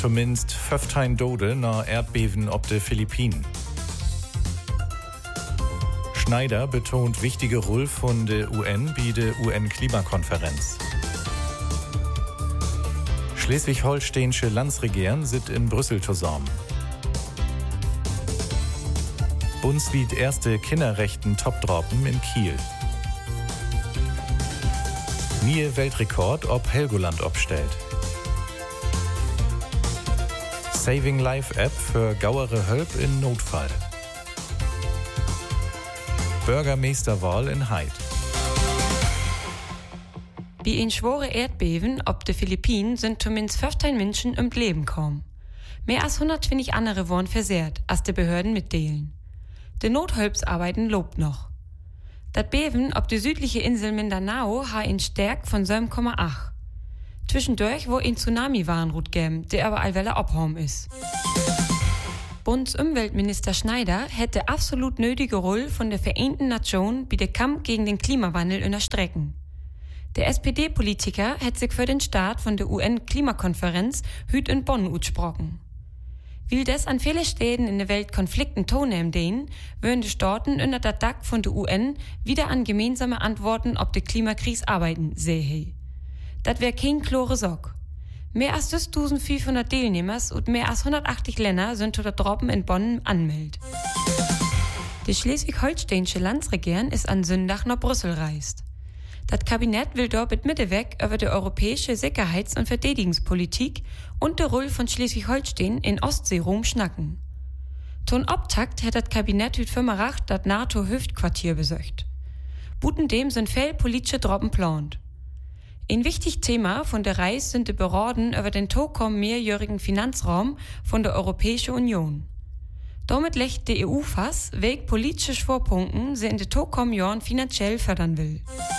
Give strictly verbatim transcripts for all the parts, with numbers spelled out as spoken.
Zumindest fünfzehn Tode nach Erdbeben auf den Philippinen. Schneider betont wichtige Rolle von der U N bei der U N-Klimakonferenz. Schleswig-Holsteinische Landesregierung sind in Brüssel zusammen. Bundesweit erste Kinderrechten-Topdroppen in Kiel. Nie Weltrekord ob Helgoland obstellt. Saving Life App für gauere Hölp in Notfall. Bürgermeisterwahl in Heid. Bei ein schwere Erdbeben ob den Philippinen sind zumindest fünfzehn Menschen ums Leben gekommen. Mehr als hundertzwanzig andere wurden versehrt, als die Behörden mitteilen. Die Nothilfsarbeiten lobt noch. Das Beben ob die südliche Insel Mindanao hat eine Stärke von sieben Komma acht. Zwischendurch wo ein Tsunami-Warnrut geben, der aber allwelle abhauen ist. Bundesumweltminister Schneider hätte absolut nötige Rolle von der Vereinten Nationen bei der Kampf gegen den Klimawandel unterstrecken. Der S P D-Politiker hätte sich für den Start von der U N-Klimakonferenz hüt in Bonn utsprochen. Weil das an vielen Städten in der Welt Konflikten tonehmen denen, würden die Staaten unter der D A C von der U N wieder an gemeinsame Antworten ob die Klimakrise arbeiten, sehe. Das wär kein klare Sorg. Mehr als eintausendfünfhundert Teilnehmers und mehr als hundertachtzig Länder sind zu der Droppen in Bonn anmeldet. Die schleswig-holsteinische Landesregierung ist an Sonntag nach Brüssel reist. Das Kabinett will dort mit Mitteweg über die europäische Sicherheits- und Verteidigungspolitik und die Rolle von Schleswig-Holstein in Ostseeraum schnacken. Zum Auftakt hat das Kabinett heute Vormittag das NATO-Hüftquartier besucht. Buten dem sind viele politische Droppen geplant. Ein wichtiges Thema von der Reise sind die Beraten über den tokom mehrjährigen Finanzraum von der Europäischen Union. Damit legt die E U fast, welche politische Schwerpunkte sie in den tokom Jahren finanziell fördern will.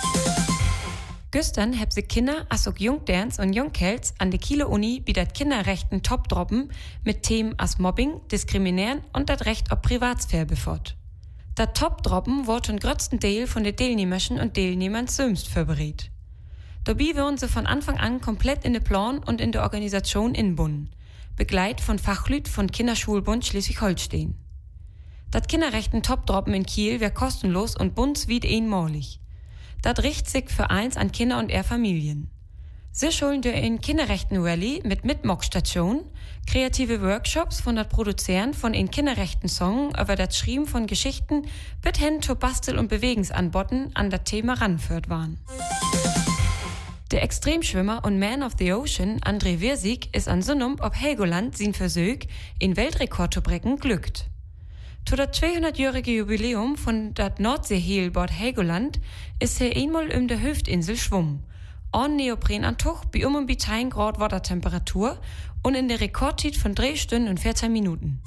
Gestern haben sie Kinder, als auch Jungderns und Jungkels an der Kieler Uni bei das Kinderrechten Topdroppen mit Themen als Mobbing, Diskriminieren und das Recht auf Privatsphäre befort. Das Topdroppen wird zum größten Teil von den Teilnehmerschen und Teilnehmern selbst vorbereitet. Dabei würden sie von Anfang an komplett in den Plan und in der Organisation inbunden, begleitet von Fachleuten von Kinderschulbund Schleswig-Holstein. Das Kinderrechten Topdroppen in Kiel wäre kostenlos und bundesweit einmalig. Das richtet sich für eins an Kinder und ihre Familien. Sie schulen durch ein Kinderrechten Rally mit Mitmachstationen, kreative Workshops von das Produzieren von ein Kinderrechten Song über das Schreiben von Geschichten bis hin zu Bastel- und Bewegungsanboten an das Thema ranführt waren. Der Extremschwimmer und Man of the Ocean André Wirsig ist an Sonnum ob Helgoland sein Versuch, in Weltrekord zu brechen, glückt. Zu das zweihundertjährige Jubiläum von dat Nordseeheelbord Helgoland ist er einmal um der Hüftinsel schwummen. Ohne Neoprenantuch, bei um und bei zehn Grad Wassertemperatur und in der Rekordzeit von drei Stunden und vierzehn Minuten.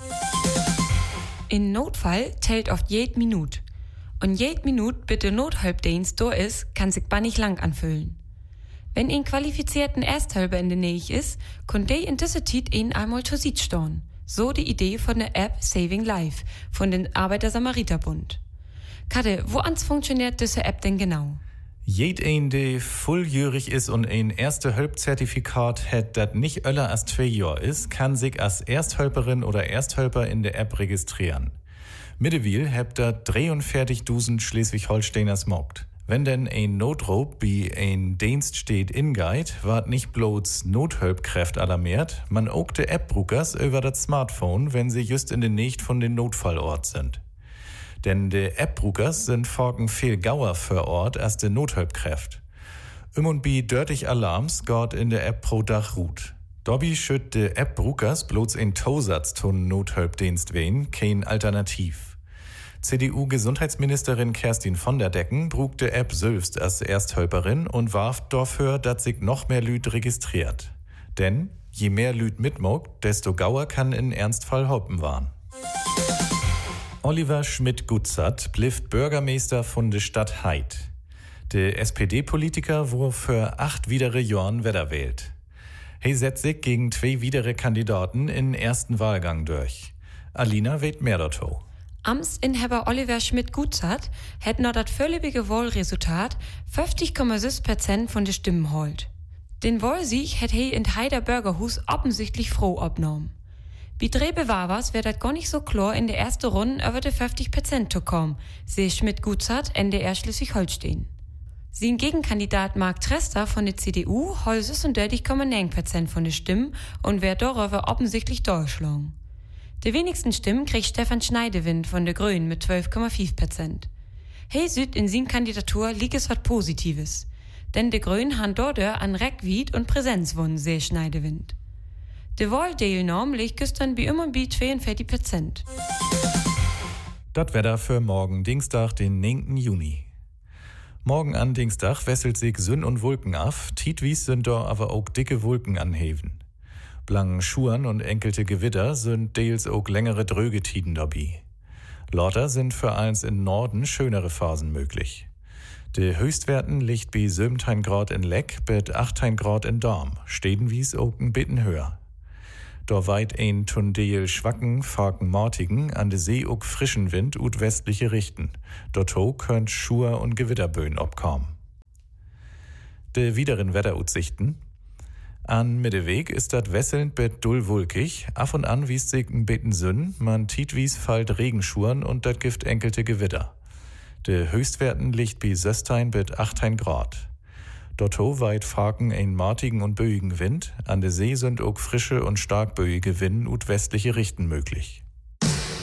In Notfall zählt oft jede Minute. Und jede Minute bitte Nothilfdienst da ist, kann sich bannig lang anfühlen. Wenn ein qualifizierten Ersthelfer in der Nähe ist, kann der in dieser Zeit ihn einmal zur Seite stehen. So die Idee von der App Saving Life von den Arbeiter-Samariter-Bund. Kade, wo ans funktioniert diese App denn genau? Jed ein, der volljährig ist und ein Erste-Hölp-Zertifikat hat, das nicht öller als zwei Jahre ist, kann sich als Ersthelperin oder Ersthelper in der App registrieren. Mittlerweile habt ihr dreiundvierzigtausend Schleswig-Holsteiners mobbt. Wenn denn ein Notruf bei ein Dienst steht in Guide, ward nicht bloß Nothilfkräft alarmiert, man auch die App-Brukers über das Smartphone, wenn sie just in der Nähe von den Notfallort sind. Denn die App-Brukers sind forken viel gauer vor Ort als die Nothilfkräft. Um und bei dörtig Alarms geht in der App pro Dach ruht. Dobby schütt die App-Brukers bloß ein Tausatz ton Nothilfdienst wen, kein Alternativ. C D U-Gesundheitsministerin Kerstin von der Decken brug die App selbst als Ersthelperin und warf dafür, dass sich noch mehr Lüd registriert. Denn je mehr Lüd mitmogt, desto gauer kann in Ernstfall hoppen waren. Oliver Schmidt-Gutzert blieft Bürgermeister von der Stadt Heid. Der S P D-Politiker wurde für acht widere Jahren wiederwählt. Er setzt sich gegen zwei widere Kandidaten in ersten Wahlgang durch. Alina weht mehr dazu. Amtsinhaber Oliver Schmidt-Gutzert hat noch das völlige Wahlresultat fünfzig Komma sechs Prozent von den Stimmen geholt. Den Wahlsieg hätt he in Heider Bürgerhus offensichtlich froh abgenommen. Wie Drebe war was, wär dat gar nicht so klar in der ersten Runde über die fünfzig Prozent zu kommen, sehe Schmidt-Gutzert, N D R Schleswig-Holstein. Sein Gegenkandidat Mark Trester von der C D U hol sechsunddreißig Komma neun Prozent von den Stimmen und wär darüber offensichtlich durchschlagen. Die wenigsten Stimmen kriegt Stefan Schneidewind von der Grünen mit zwölf Komma fünf Prozent. Hey süd in sin Kandidatur liegt es was Positives, denn die Grünen han dort an Reckwied und Präsenz wonnen, sehe Schneidewind. Die Wahlteilnahme liegt gestern wie immer bei zweiundvierzig Prozent. Das Wetter für morgen Dienstag, den neunten Juni. Morgen an Dienstag wesselt sich Sünn und Wolken af, tietwies sind da aber auch dicke Wolken anheven. Blangen Schuhen und enkelte Gewitter sind deels auch längere Drögetiden dabei. Lauter sind für eins in Norden schönere Phasen möglich. Die Höchstwerten liegt bei siebzehn Grad in Leck bis achtzehn Grad in Dorm, stedenwies auch ein bisschen höher. Da weit ein Tundeel schwacken, farken Mortigen, an de See auch frischen Wind ut westliche richten. Dort ho könnt Schur und Gewitterböen obkommen. De wideren Wetteraussichten. An Mitteweg ist dat wesselnd bet dull wulkig, af und an wies sich n beten Sünn, man tietwies fallt Regenschuren und dat gift enkelte Gewitter. De Höchstwerten liegt bei sechzehn bis achtzehn Grad. Dort ho weit farken ein martigen und böigen Wind, an der See sind auch frische und stark böige Wind ut westliche Richten möglich.